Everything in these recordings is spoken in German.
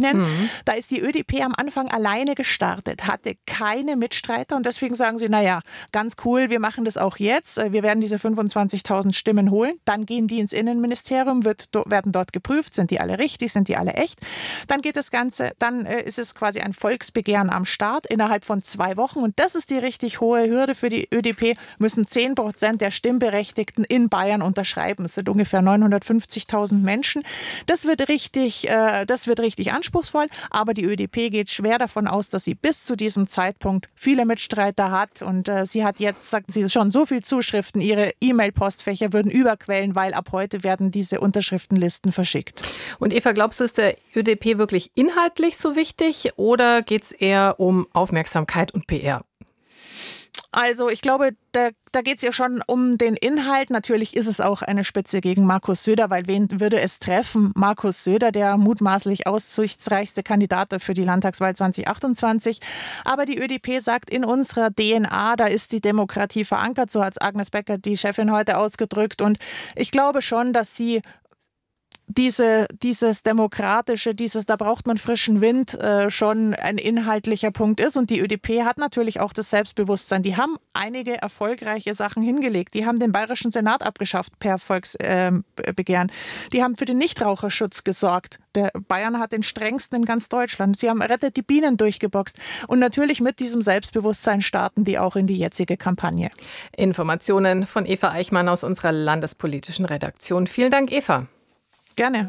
Ihnen. Da ist die ÖDP am Anfang alleine gestartet, hatte keine Mitstreiter und deswegen sagen sie, naja, ganz cool, wir machen das auch jetzt. Wir werden diese 25.000 Stimmen holen. Dann gehen die ins Innenministerium, werden dort geprüft, sind die alle richtig, sind die alle echt. Dann geht das Ganze, dann ist es quasi ein Volksbegehren am Start innerhalb von 2 Wochen und das ist die richtig hohe Hürde für die ÖDP, müssen 10% der Stimmberechtigten in Bayern unterschreiben. Es sind ungefähr 950.000 Menschen. Das wird richtig anspruchsvoll, aber die ÖDP geht schwer davon aus, dass sie bis zu diesem Zeitpunkt viele Mitstreiter hat und sie hat jetzt, sagt sie, schon so viel Zuschriften, ihre E-Mail-Postfächer würden überquellen, weil ab heute werden diese Unterschriftenlisten verschickt. Und Eva, glaubst du, ist der ÖDP wirklich inhaltlich so wichtig oder geht es eher um Aufmerksamkeit und PR? Also ich glaube, da geht es ja schon um den Inhalt. Natürlich ist es auch eine Spitze gegen Markus Söder, weil wen würde es treffen? Markus Söder, der mutmaßlich aussichtsreichste Kandidat für die Landtagswahl 2028. Aber die ÖDP sagt, in unserer DNA, da ist die Demokratie verankert. So hat es Agnes Becker, die Chefin, heute ausgedrückt. Und ich glaube schon, dass sie dieses Demokratische, da braucht man frischen Wind, schon ein inhaltlicher Punkt ist. Und die ÖDP hat natürlich auch das Selbstbewusstsein. Die haben einige erfolgreiche Sachen hingelegt. Die haben den Bayerischen Senat abgeschafft per Volksbegehren. Die haben für den Nichtraucherschutz gesorgt. Der Bayern hat den strengsten in ganz Deutschland. Sie haben Rettet die Bienen durchgeboxt. Und natürlich mit diesem Selbstbewusstsein starten die auch in die jetzige Kampagne. Informationen von Eva Eichmann aus unserer landespolitischen Redaktion. Vielen Dank, Eva. Gerne.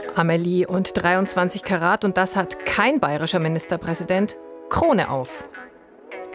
Amelie und 23 Karat und das hat kein bayerischer Ministerpräsident. Krone auf.